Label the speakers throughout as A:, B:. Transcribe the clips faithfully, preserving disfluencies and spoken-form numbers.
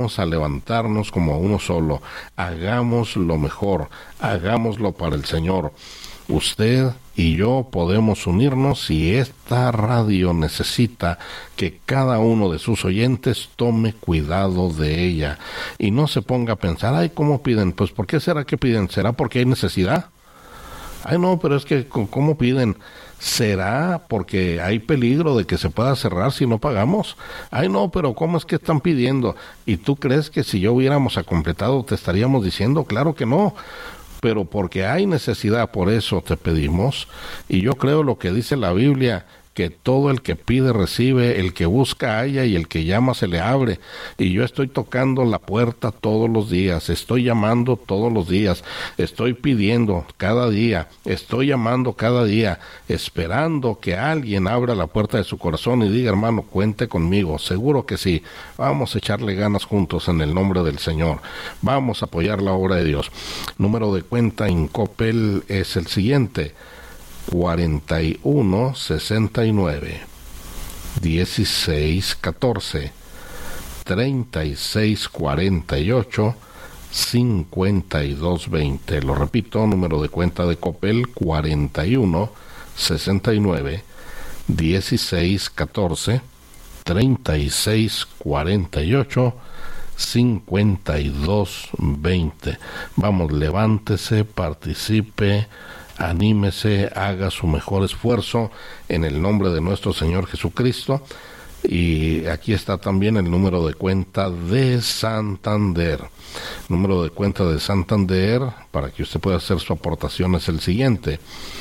A: a levantarnos como uno solo. Hagamos lo mejor, hagámoslo para el Señor. Usted y yo podemos unirnos y esta radio necesita que cada uno de sus oyentes tome cuidado de ella y no se ponga a pensar, ay, ¿cómo piden? Pues, ¿por qué será que piden? ¿Será porque hay necesidad? Ay, no, pero es que, ¿cómo piden? ¿Será porque hay peligro de que se pueda cerrar si no pagamos? Ay, no, pero ¿cómo es que están pidiendo? ¿Y tú crees que si yo hubiéramos completado te estaríamos diciendo? Claro que no. Pero porque hay necesidad, por eso te pedimos. Y yo creo lo que dice la Biblia, que todo el que pide recibe, el que busca halla y el que llama se le abre. Y yo estoy tocando la puerta todos los días, estoy llamando todos los días, estoy pidiendo cada día, estoy llamando cada día, esperando que alguien abra la puerta de su corazón y diga, hermano, cuente conmigo. Seguro que sí. Vamos a echarle ganas juntos en el nombre del Señor. Vamos a apoyar la obra de Dios. Número de cuenta en Coppel es el siguiente: cuarenta y uno sesenta y nueve dieciséis catorce treinta y seis cuarenta y ocho cincuenta y dos veinte. Lo repito, número de cuenta de Coppel: cuarenta y uno sesenta y nueve dieciséis catorce treinta y seis cuarenta y ocho cincuenta y dos veinte. Vamos, levántese, participe, anímese, haga su mejor esfuerzo en el nombre de nuestro Señor Jesucristo. Y aquí está también el número de cuenta de Santander. Número de cuenta de Santander, para que usted pueda hacer su aportación, es el siguiente: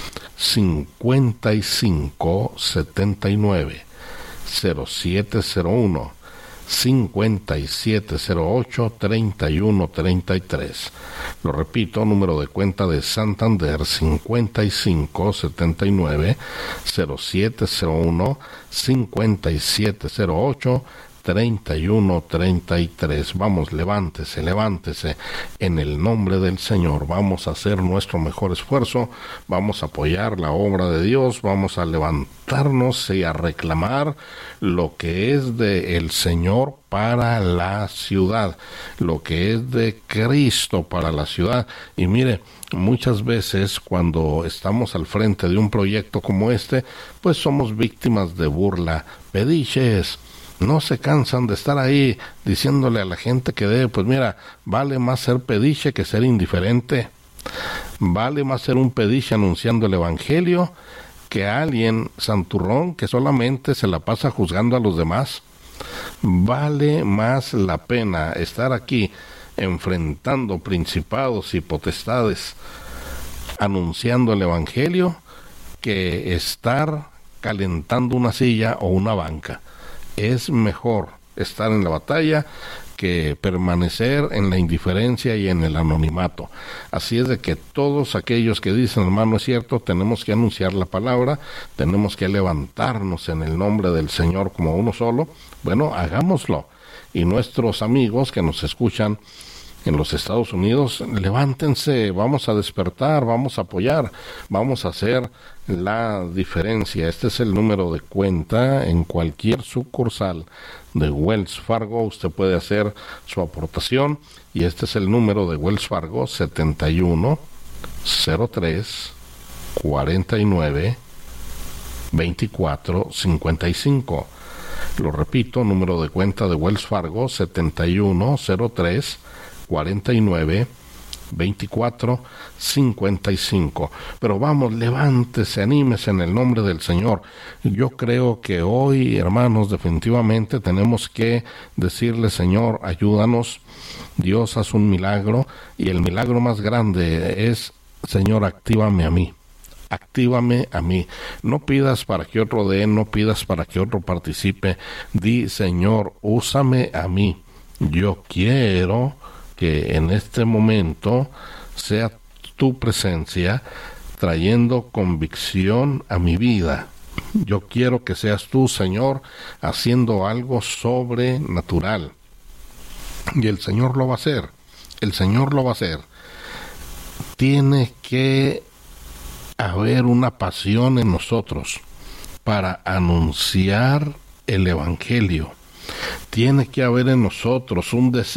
A: cincuenta y cinco setenta y nueve cero siete cero uno cincuenta y siete cero ocho treinta y uno treinta y tres. Lo repito, número de cuenta de Santander: cincuenta y cinco setenta y nueve cero siete cero uno cincuenta y siete cero ocho treinta y uno treinta y tres. Vamos, levántese, levántese en el nombre del Señor. Vamos a hacer nuestro mejor esfuerzo, vamos a apoyar la obra de Dios, vamos a levantarnos y a reclamar lo que es de el Señor para la ciudad, lo que es de Cristo para la ciudad. Y mire, muchas veces cuando estamos al frente de un proyecto como este, pues somos víctimas de burla, pediches. No se cansan de estar ahí diciéndole a la gente que debe, pues mira, vale más ser pediche que ser indiferente. Vale más ser un pediche anunciando el evangelio que alguien santurrón que solamente se la pasa juzgando a los demás. Vale más la pena estar aquí enfrentando principados y potestades anunciando el evangelio que estar calentando una silla o una banca. Es mejor estar en la batalla que permanecer en la indiferencia y en el anonimato. Así es de que todos aquellos que dicen, hermano, es cierto, tenemos que anunciar la palabra, tenemos que levantarnos en el nombre del Señor como uno solo. Bueno, hagámoslo. Y nuestros amigos que nos escuchan en los Estados Unidos, levántense, vamos a despertar, vamos a apoyar, vamos a hacer la diferencia. Este es el número de cuenta en cualquier sucursal de Wells Fargo. Usted puede hacer su aportación y este es el número de Wells Fargo: setenta y uno cero tres cuarenta y nueve veinticuatro cincuenta y cinco. Lo repito, número de cuenta de Wells Fargo: setenta y uno cero tres cuarenta y nueve veinticuatro cincuenta y cinco. Pero vamos, levántese, anímese en el nombre del Señor. Yo creo que hoy, hermanos, definitivamente tenemos que decirle: Señor, ayúdanos. Dios, haz un milagro, y el milagro más grande es: Señor, actívame a mí. Actívame a mí. No pidas para que otro dé, no pidas para que otro participe. Di: Señor, úsame a mí. Yo quiero que en este momento sea tu presencia trayendo convicción a mi vida. Yo quiero que seas tú, Señor, haciendo algo sobrenatural. Y el Señor lo va a hacer. El Señor lo va a hacer. Tiene que haber una pasión en nosotros para anunciar el Evangelio. Tiene que haber en nosotros un deseo